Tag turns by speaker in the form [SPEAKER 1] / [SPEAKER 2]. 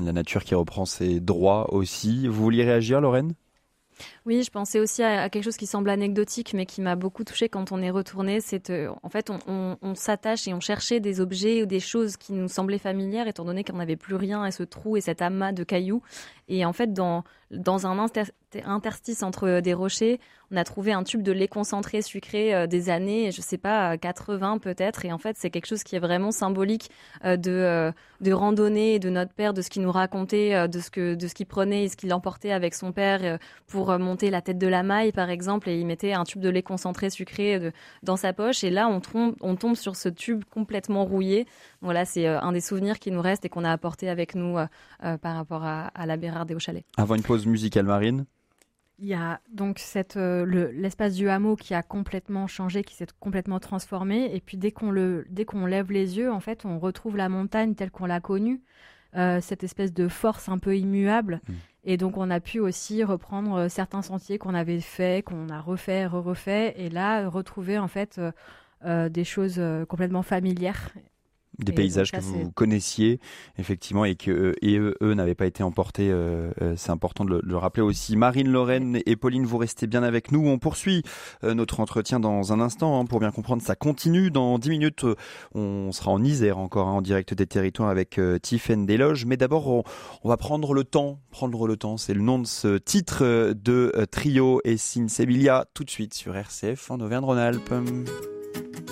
[SPEAKER 1] la nature qui reprend ses droits aussi. Vous vouliez réagir, Lorraine ?
[SPEAKER 2] Oui, je pensais aussi à quelque chose qui semble anecdotique, mais qui m'a beaucoup touchée quand on est retourné. En fait, on s'attache et on cherchait des objets ou des choses qui nous semblaient familières, étant donné qu'on n'avait plus rien et ce trou et cet amas de cailloux. Et en fait, dans un interstice entre des rochers, on a trouvé un tube de lait concentré sucré des années, je sais pas, 80 peut-être. Et en fait, c'est quelque chose qui est vraiment symbolique de randonnée, de notre père, de ce qu'il nous racontait, de ce qu'il prenait et ce qu'il emportait avec son père pour monter la tête de la maille, par exemple, et il mettait un tube de lait concentré sucré dans sa poche. Et là, on tombe sur ce tube complètement rouillé. Voilà, c'est un des souvenirs qui nous reste et qu'on a apporté avec nous par rapport à la Bérarde et au chalet.
[SPEAKER 1] Avant une pause musicale, Marine.
[SPEAKER 3] Il y a donc l'espace du hameau qui a complètement changé, qui s'est complètement transformé. Et puis dès qu'on lève les yeux, en fait, on retrouve la montagne telle qu'on l'a connue, cette espèce de force un peu immuable. Et donc on a pu aussi reprendre certains sentiers qu'on avait faits, qu'on a refait, et là retrouver en fait des choses complètement familières.
[SPEAKER 1] Des paysages que vous connaissiez, effectivement, et que eux n'avaient pas été emportés. C'est important de le rappeler aussi. Marine, Lorraine et Pauline, vous restez bien avec nous. On poursuit notre entretien dans un instant. Pour bien comprendre, ça continue. Dans 10 minutes, on sera en Isère encore, en direct des territoires avec Tiffaine Desloges. Mais d'abord, on va prendre le temps. Prendre le temps, c'est le nom de ce titre de Trio et Sinsabilia, tout de suite sur RCF en Auvergne-Rhône-Alpes.